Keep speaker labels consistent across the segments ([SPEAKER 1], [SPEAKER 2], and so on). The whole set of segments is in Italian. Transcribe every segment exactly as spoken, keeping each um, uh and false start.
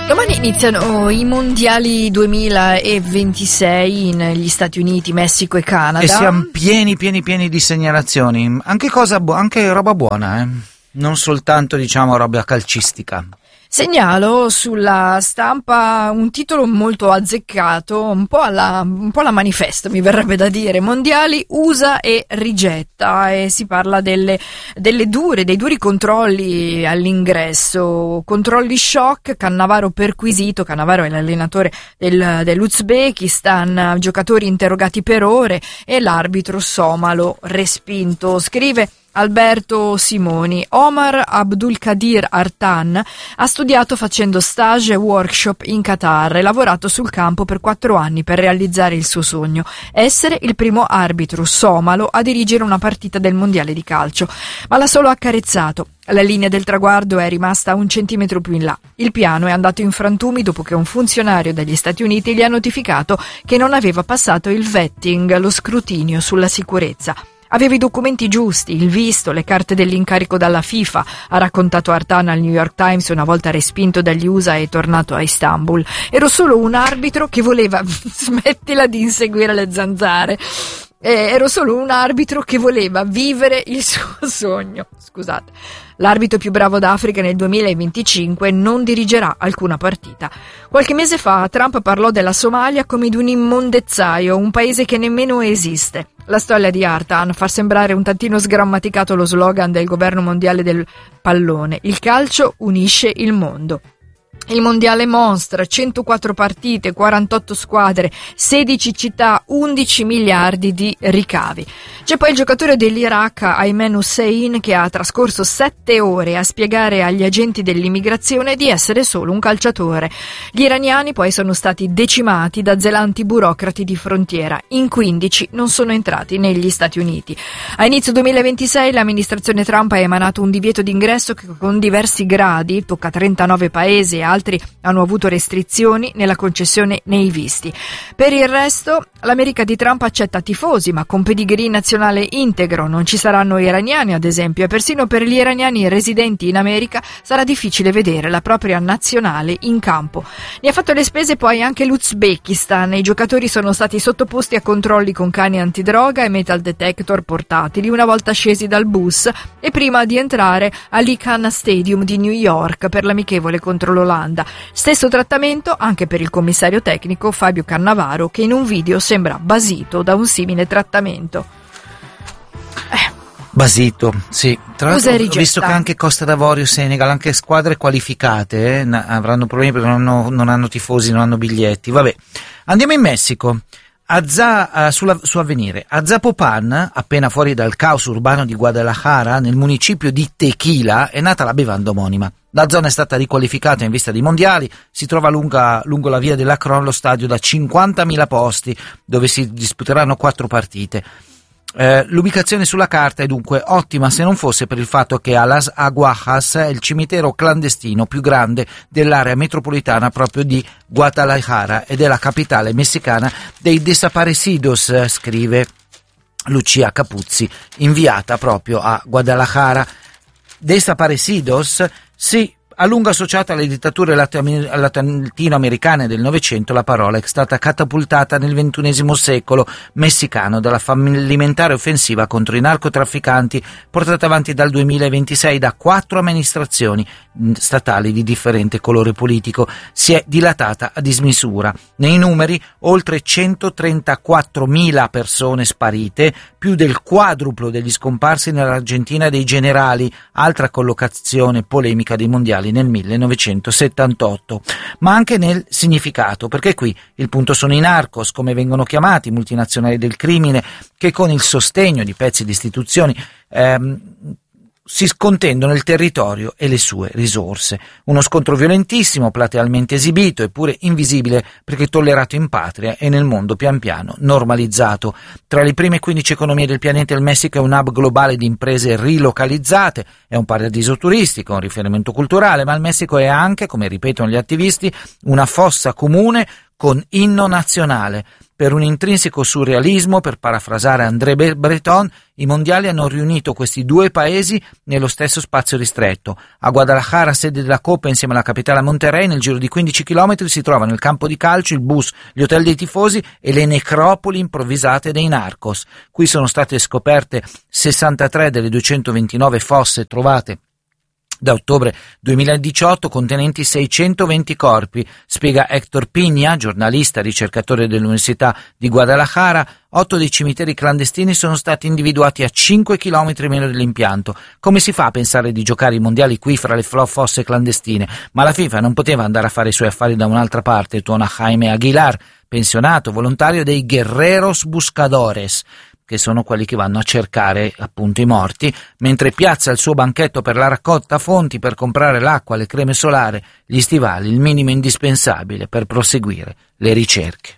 [SPEAKER 1] Domani iniziano i mondiali duemilaventisei negli Stati Uniti, Messico e Canada.
[SPEAKER 2] E siamo pieni, pieni, pieni di segnalazioni. Anche cosa bu- anche roba buona, eh? Non soltanto, diciamo, roba calcistica.
[SPEAKER 1] Segnalo sulla stampa un titolo molto azzeccato, un po' alla, un po' alla manifesto, mi verrebbe da dire. Mondiali usa e rigetta, e si parla delle, delle dure, dei duri controlli all'ingresso, controlli shock. Cannavaro perquisito, Cannavaro è l'allenatore del, dell'Uzbekistan, giocatori interrogati per ore e l'arbitro somalo respinto. Scrive Alberto Simoni: Omar Abdulkadir Artan ha studiato facendo stage e workshop in Qatar e lavorato sul campo per quattro anni per realizzare il suo sogno, essere il primo arbitro somalo a dirigere una partita del mondiale di calcio, ma l'ha solo accarezzato. La linea del traguardo è rimasta un centimetro più in là. Il piano è andato in frantumi dopo che un funzionario degli Stati Uniti gli ha notificato che non aveva passato il vetting, lo scrutinio sulla sicurezza. Avevo i documenti giusti, il visto, le carte dell'incarico dalla FIFA, ha raccontato Artan al New York Times una volta respinto dagli U S A e tornato a Istanbul. Ero solo un arbitro che voleva... smettila di inseguire le zanzare. Eh, ero solo un arbitro che voleva vivere il suo sogno. Scusate. L'arbitro più bravo d'Africa nel duemilaventicinque non dirigerà alcuna partita. Qualche mese fa Trump parlò della Somalia come di un immondezzaio, un paese che nemmeno esiste. La storia di Artan fa sembrare un tantino sgrammaticato lo slogan del governo mondiale del pallone: il calcio unisce il mondo. Il mondiale mostra centoquattro partite, quarantotto squadre, sedici città, undici miliardi di ricavi. C'è poi il giocatore dell'Iraq, Ayman Hussein, che ha trascorso sette ore a spiegare agli agenti dell'immigrazione di essere solo un calciatore. Gli iraniani poi sono stati decimati da zelanti burocrati di frontiera. In quindici non sono entrati negli Stati Uniti. A inizio duemilaventisei l'amministrazione Trump ha emanato un divieto d'ingresso che con diversi gradi tocca trentanove paesi e altri hanno avuto restrizioni nella concessione nei visti. Per il resto, l'America di Trump accetta tifosi, ma con pedigree nazionale integro. Non ci saranno iraniani, ad esempio, e persino per gli iraniani residenti in America sarà difficile vedere la propria nazionale in campo. Ne ha fatto le spese poi anche l'Uzbekistan. I giocatori sono stati sottoposti a controlli con cani antidroga e metal detector portatili una volta scesi dal bus e prima di entrare all'E-Khan Stadium di New York per l'amichevole contro l'Olanda. Stesso trattamento anche per il commissario tecnico Fabio Cannavaro, che in un video sembra basito da un simile trattamento.
[SPEAKER 2] Eh. Basito, sì. Tra l'altro ho visto che anche Costa d'Avorio, Senegal, anche squadre qualificate eh, avranno problemi perché non hanno, non hanno tifosi, non hanno biglietti. Vabbè, andiamo in Messico. Azza, uh, sulla, su Avvenire, a Zapopan, appena fuori dal caos urbano di Guadalajara, nel municipio di Tequila, è nata la bevanda omonima. La zona è stata riqualificata in vista dei mondiali, si trova lunga, lungo la via dell'Acron lo stadio da cinquantamila posti, dove si disputeranno quattro partite. Eh, l'ubicazione sulla carta è dunque ottima, se non fosse per il fatto che a Las Aguajas è il cimitero clandestino più grande dell'area metropolitana proprio di Guadalajara ed è la capitale messicana dei desaparecidos, scrive Lucia Capuzzi, inviata proprio a Guadalajara. Desaparecidos, sì, a lungo associata alle dittature latinoamericane del Novecento, la parola è stata catapultata nel ventunesimo secolo messicano dalla fallimentare offensiva contro i narcotrafficanti portata avanti dal duemilaventisei da quattro amministrazioni statali di differente colore politico. Si è dilatata a dismisura. Nei numeri, oltre centotrentaquattromila persone sparite, più del quadruplo degli scomparsi nell'Argentina dei generali, altra collocazione polemica dei mondiali nel millenovecentosettantotto, ma anche nel significato, perché qui il punto sono i narcos, come vengono chiamati, multinazionali del crimine, che con il sostegno di pezzi di istituzioni ehm, si scontendono il territorio e le sue risorse. Uno scontro violentissimo, platealmente esibito, eppure invisibile perché tollerato in patria e nel mondo pian piano normalizzato. Tra le prime quindici economie del pianeta il Messico è un hub globale di imprese rilocalizzate, è un paradiso turistico, un riferimento culturale, ma il Messico è anche, come ripetono gli attivisti, una fossa comune con inno nazionale. Per un intrinseco surrealismo, per parafrasare André Breton, i mondiali hanno riunito questi due paesi nello stesso spazio ristretto. A Guadalajara, sede della Coppa, insieme alla capitale Monterrey, nel giro di quindici chilometri si trovano il campo di calcio, il bus, gli hotel dei tifosi e le necropoli improvvisate dei narcos. Qui sono state scoperte sessantatré delle duecentoventinove fosse trovate da ottobre duemiladiciotto, contenenti seicentoventi corpi, spiega Héctor Piña, giornalista e ricercatore dell'Università di Guadalajara. Otto dei cimiteri clandestini sono stati individuati a cinque chilometri meno dell'impianto. Come si fa a pensare di giocare i mondiali qui fra le fosse clandestine? Ma la FIFA non poteva andare a fare i suoi affari da un'altra parte, tuona Jaime Aguilar, pensionato volontario dei Guerreros Buscadores, che sono quelli che vanno a cercare appunto i morti, mentre piazza il suo banchetto per la raccolta fonti, per comprare l'acqua, le creme solari, gli stivali, il minimo indispensabile per proseguire le ricerche.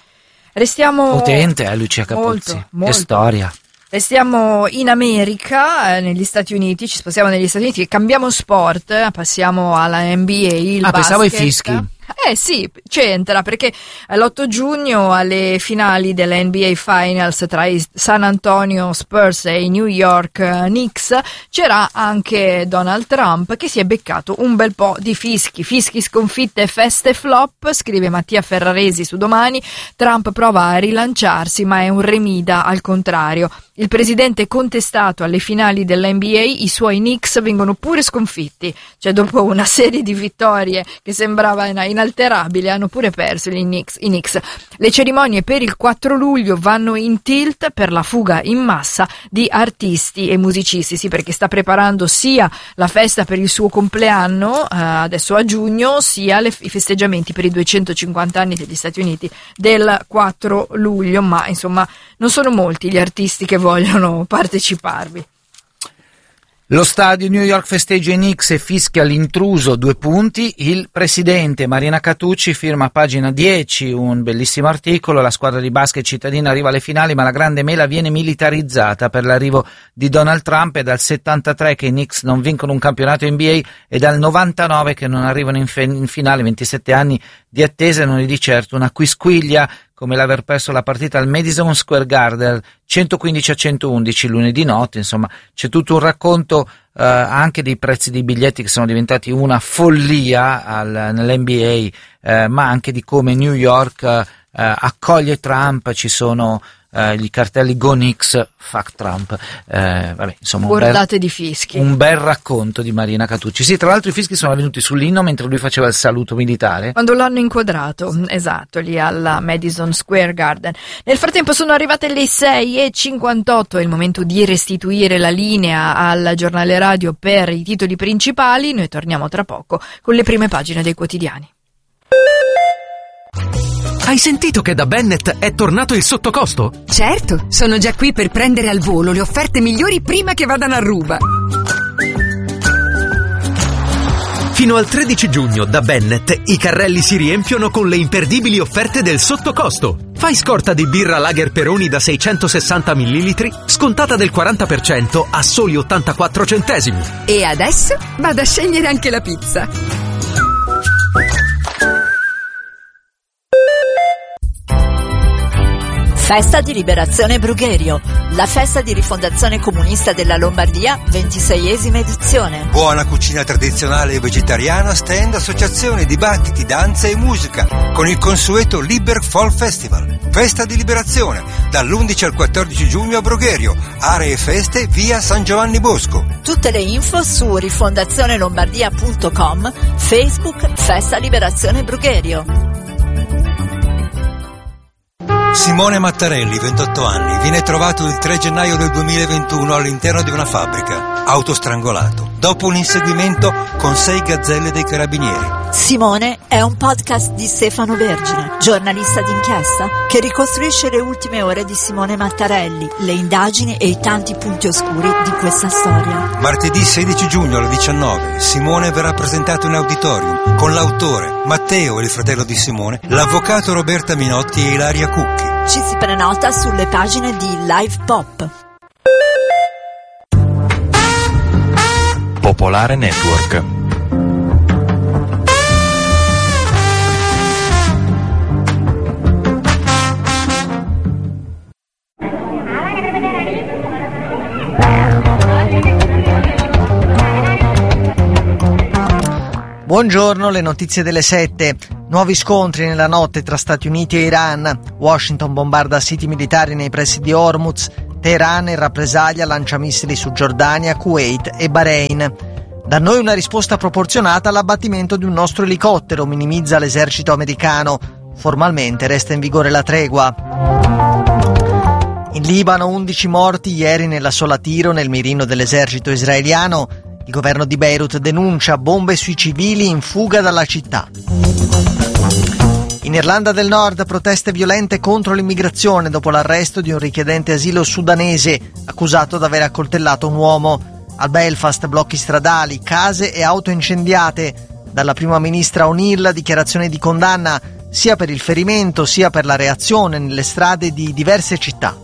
[SPEAKER 1] Restiamo
[SPEAKER 2] potente, eh, Lucia Capuzzi,
[SPEAKER 1] molto, molto.
[SPEAKER 2] Che storia.
[SPEAKER 1] Restiamo in America, eh, negli Stati Uniti, ci spostiamo negli Stati Uniti, cambiamo sport, eh, passiamo alla N B A, il
[SPEAKER 2] ah,
[SPEAKER 1] basket.
[SPEAKER 2] Pensavo ai fischi.
[SPEAKER 1] Eh sì, c'entra, perché l'otto giugno alle finali delle N B A Finals tra i San Antonio Spurs e i New York Knicks c'era anche Donald Trump, che si è beccato un bel po' di fischi, fischi, sconfitte, feste, flop, scrive Mattia Ferraresi su Domani. Trump prova a rilanciarsi, ma è un remida al contrario. Il presidente è contestato alle finali dell'N B A, i suoi Knicks vengono pure sconfitti, cioè dopo una serie di vittorie che sembrava inalterabile hanno pure perso i Knicks, i Knicks. Le cerimonie per il quattro luglio vanno in tilt per la fuga in massa di artisti e musicisti, sì, perché sta preparando sia la festa per il suo compleanno, eh, adesso a giugno, sia le, i festeggiamenti per i duecentocinquanta anni degli Stati Uniti del quattro luglio, ma insomma non sono molti gli artisti che vogliono parteciparvi.
[SPEAKER 2] Lo stadio New York festeggia i Knicks e fischia l'intruso, due punti. Il presidente Marina Catucci firma a pagina dieci un bellissimo articolo. La squadra di basket cittadina arriva alle finali, ma la grande mela viene militarizzata per l'arrivo di Donald Trump. È dal settantatré che i Knicks non vincono un campionato N B A e dal novantanove che non arrivano in, fe- in finale. ventisette anni di attesa, non è di certo una quisquiglia come l'aver perso la partita al Madison Square Garden centoquindici a centoundici lunedì notte. Insomma, c'è tutto un racconto eh, anche dei prezzi dei biglietti che sono diventati una follia al, nell'N B A, eh, ma anche di come New York eh, accoglie Trump. Ci sono eh, i cartelli Go Knicks, fuck Trump, eh, vabbè, insomma,
[SPEAKER 1] bordate
[SPEAKER 2] un bel,
[SPEAKER 1] di fischi.
[SPEAKER 2] Un bel racconto di Marina Catucci. Sì, tra l'altro i fischi sono venuti sull'inno mentre lui faceva il saluto militare.
[SPEAKER 1] Quando l'hanno inquadrato, esatto, lì alla Madison Square Garden. Nel frattempo sono arrivate le sei e cinquantotto, è il momento di restituire la linea al giornale radio per i titoli principali. Noi torniamo tra poco con le prime pagine dei quotidiani.
[SPEAKER 3] Hai sentito che da Bennett è tornato il sottocosto?
[SPEAKER 4] Certo, sono già qui per prendere al volo le offerte migliori prima che vadano a ruba.
[SPEAKER 3] Fino al tredici giugno da Bennett i carrelli si riempiono con le imperdibili offerte del sottocosto. Fai scorta di birra Lager Peroni da seicentosessanta millilitri, scontata del quaranta per cento a soli ottantaquattro centesimi.
[SPEAKER 4] E adesso vado a scegliere anche la pizza.
[SPEAKER 5] Festa di Liberazione Brugherio, la festa di rifondazione comunista della Lombardia, ventiseiesima edizione.
[SPEAKER 6] Buona cucina tradizionale e vegetariana, stand, associazioni, dibattiti, danza e musica, con il consueto Liber Fall Festival. Festa di Liberazione, dall'undici al quattordici giugno a Brugherio, aree feste, via San Giovanni Bosco.
[SPEAKER 5] Tutte le info su rifondazionelombardia punto com, Facebook Festa Liberazione Brugherio.
[SPEAKER 6] Simone Mattarelli, ventotto anni, viene trovato il tre gennaio del duemilaventuno all'interno di una fabbrica, autostrangolato, dopo un inseguimento con sei gazzelle dei carabinieri.
[SPEAKER 5] Simone è un podcast di Stefano Vergine, giornalista d'inchiesta, che ricostruisce le ultime ore di Simone Mattarelli, le indagini e i tanti punti oscuri di questa storia.
[SPEAKER 6] Martedì sedici giugno alle diciannove, Simone verrà presentato in auditorium con l'autore, Matteo, il fratello di Simone, l'avvocato Roberta Minotti e Ilaria Cucchi.
[SPEAKER 5] Ci si prenota sulle pagine di Live Pop.
[SPEAKER 7] Popolare Network. Buongiorno, le notizie delle sette. Nuovi scontri nella notte tra Stati Uniti e Iran. Washington bombarda siti militari nei pressi di Hormuz. Teheran in rappresaglia lancia missili su Giordania, Kuwait e Bahrain. Da noi una risposta proporzionata all'abbattimento di un nostro elicottero, minimizza l'esercito americano. Formalmente resta in vigore la tregua. In Libano undici morti ieri nella sola tiro nel mirino dell'esercito israeliano. Il governo di Beirut denuncia bombe sui civili in fuga dalla città. In Irlanda del Nord proteste violente contro l'immigrazione dopo l'arresto di un richiedente asilo sudanese accusato di aver accoltellato un uomo. A Belfast blocchi stradali, case e auto incendiate. Dalla prima ministra O'Neill dichiarazione di condanna sia per il ferimento sia per la reazione nelle strade di diverse città.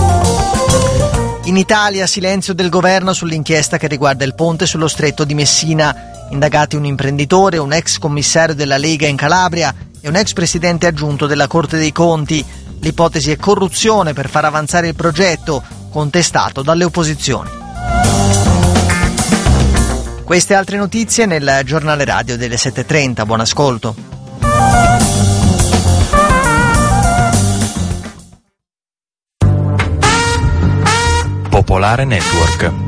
[SPEAKER 7] In Italia silenzio del governo sull'inchiesta che riguarda il ponte sullo stretto di Messina. Indagati un imprenditore, un ex commissario della Lega in Calabria e un ex presidente aggiunto della Corte dei Conti. L'ipotesi è corruzione per far avanzare il progetto, contestato dalle opposizioni. Queste altre notizie nel giornale radio delle sette e trenta. Buon ascolto.
[SPEAKER 8] Popolare Network.